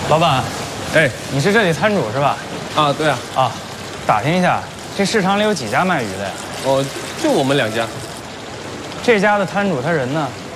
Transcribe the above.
老板， 哎， 你是这里摊主是吧？ 啊，对啊， 啊，打听一下，这市场里有几家卖鱼的呀？ 就我们2家。 这家的摊主他人呢？